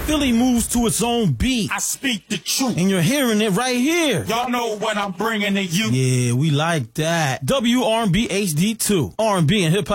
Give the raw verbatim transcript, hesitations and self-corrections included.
Philly moves to its own beat. I speak the truth. And you're hearing it right here. Y'all know what I'm bringing to you. Yeah, we like that. W R and B H D two. R and B and hip hop